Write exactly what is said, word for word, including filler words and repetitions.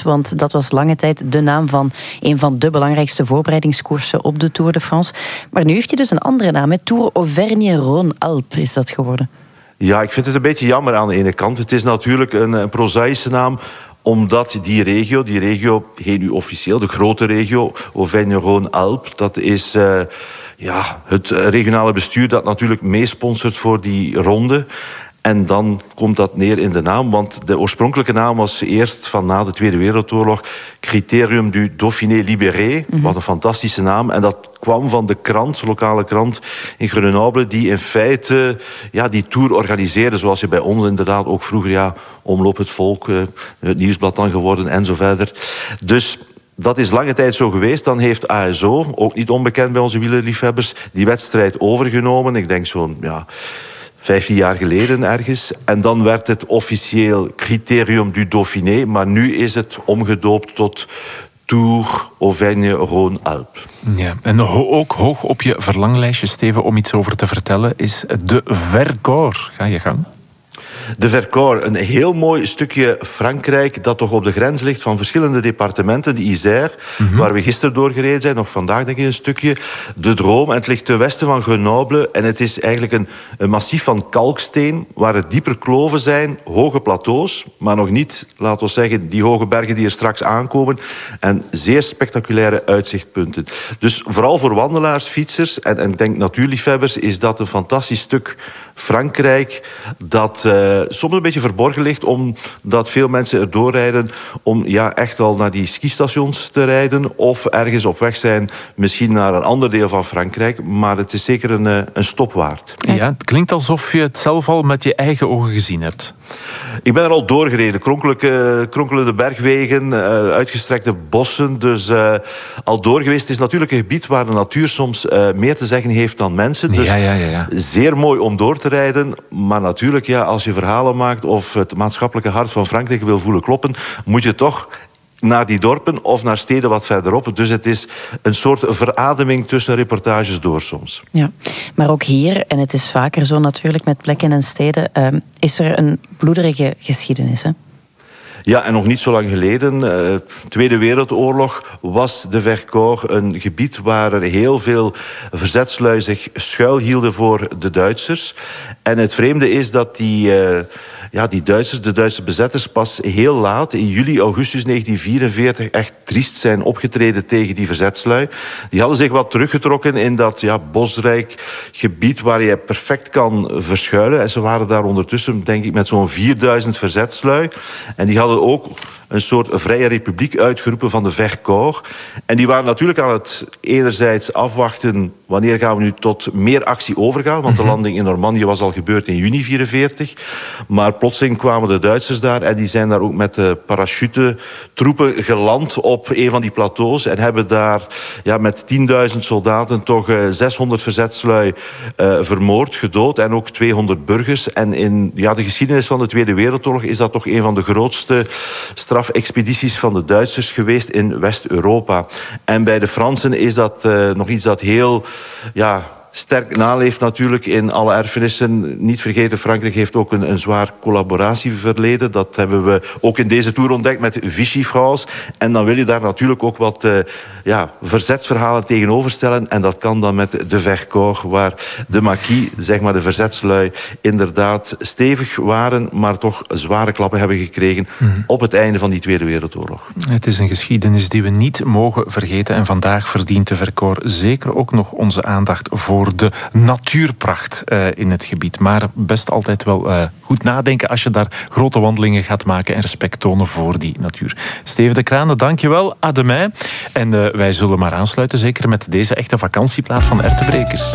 want dat was lange tijd de naam van een van de belangrijkste voorbereidingskoersen op de Tour de France. Maar nu heeft hij dus een andere naam, hè? Tour Auvergne-Rhône-Alpes is dat geworden. Ja, ik vind het een beetje jammer aan de ene kant. Het is natuurlijk een, een prozaïsche naam, omdat die regio, die regio heet nu officieel, de grote regio, Auvergne-Rhône-Alpes, dat is uh, ja, het regionale bestuur dat natuurlijk meesponsort voor die ronde. En dan komt dat neer in de naam, want de oorspronkelijke naam was eerst van na de Tweede Wereldoorlog Critérium du Dauphiné Libéré, mm-hmm. Wat een fantastische naam. En dat kwam van de krant, de lokale krant in Grenoble, die in feite ja, die tour organiseerde, zoals je bij ons inderdaad ook vroeger, ja, Omloop het Volk, het Nieuwsblad dan geworden en zo verder. Dus dat is lange tijd zo geweest. Dan heeft A S O, ook niet onbekend bij onze wielerliefhebbers, die wedstrijd overgenomen. Ik denk zo'n ja, vijftien jaar geleden ergens. En dan werd het officieel Critérium du Dauphiné, maar nu is het omgedoopt tot Tour Auvergne-Rhône-Alpes. Ja, en ook hoog op je verlanglijstje, Steven, om iets over te vertellen, is de Vercors. Ga je gang. De Vercors, een heel mooi stukje Frankrijk dat toch op de grens ligt van verschillende departementen. De Isère, mm-hmm. waar we gisteren doorgereden zijn, nog vandaag denk ik een stukje. De Drôme, en het ligt ten westen van Grenoble. En het is eigenlijk een, een massief van kalksteen, waar het dieper kloven zijn, hoge plateaus, maar nog niet, laten we zeggen, die hoge bergen die er straks aankomen. En zeer spectaculaire uitzichtpunten. Dus vooral voor wandelaars, fietsers en, en denk natuurliefhebbers is dat een fantastisch stuk Frankrijk dat uh, soms een beetje verborgen ligt, omdat veel mensen er doorrijden om ja, echt al naar die skistations te rijden of ergens op weg zijn, misschien naar een ander deel van Frankrijk. Maar het is zeker een, een stop waard. Ja, het klinkt alsof je het zelf al met je eigen ogen gezien hebt. Ik ben er al doorgereden. Kronkelende, kronkelende bergwegen, uh, uitgestrekte bossen. Dus uh, al door geweest. Het is natuurlijk een gebied waar de natuur soms uh, meer te zeggen heeft dan mensen. Dus ja, ja, ja, ja. zeer mooi om door te rijden. Maar natuurlijk, ja, als je verhalen maakt of het maatschappelijke hart van Frankrijk wil voelen kloppen, moet je toch naar die dorpen of naar steden wat verderop. Dus het is een soort verademing tussen reportages door soms. Ja, maar ook hier, en het is vaker zo natuurlijk met plekken en steden, uh, is er een bloederige geschiedenis, hè? Ja, en nog niet zo lang geleden, uh, Tweede Wereldoorlog, was de Vercors een gebied waar er heel veel verzetslui zich schuilhielden voor de Duitsers. En het vreemde is dat die, uh, ja, die Duitsers, de Duitse bezetters, pas heel laat, in juli, augustus negentien vierenveertig, echt triest zijn opgetreden tegen die verzetslui. Die hadden zich wat teruggetrokken in dat ja, bosrijk gebied waar je perfect kan verschuilen. En ze waren daar ondertussen, denk ik, met zo'n vierduizend verzetslui. En die hadden ook een soort vrije republiek uitgeroepen van de Vercors. En die waren natuurlijk aan het enerzijds afwachten wanneer gaan we nu tot meer actie overgaan, want de landing in Normandië was al gebeurd in juni vierenveertig. Maar plotseling kwamen de Duitsers daar en die zijn daar ook met de parachutetroepen geland op een van die plateaus en hebben daar ja, met tienduizend soldaten toch uh, zeshonderd verzetslui uh, vermoord, gedood en ook tweehonderd burgers. En in ja, de geschiedenis van de Tweede Wereldoorlog is dat toch een van de grootste strafexpedities van de Duitsers geweest in West-Europa. En bij de Fransen is dat uh, nog iets dat heel ja, sterk naleeft natuurlijk in alle erfenissen. Niet vergeten, Frankrijk heeft ook een, een zwaar collaboratieverleden. Dat hebben we ook in deze tour ontdekt met Vichy France. En dan wil je daar natuurlijk ook wat uh, ja, verzetsverhalen tegenover stellen. En dat kan dan met de Vercors, waar de maquis, zeg maar de verzetslui, inderdaad stevig waren, maar toch zware klappen hebben gekregen mm. op het einde van die Tweede Wereldoorlog. Het is een geschiedenis die we niet mogen vergeten. En vandaag verdient de Vercors zeker ook nog onze aandacht voor de natuurpracht uh, in het gebied. Maar best altijd wel uh, goed nadenken als je daar grote wandelingen gaat maken en respect tonen voor die natuur. Steven de Kraane, dankjewel. À demain. En uh, wij zullen maar aansluiten, zeker met deze echte vakantieplaat van Ertebrekers.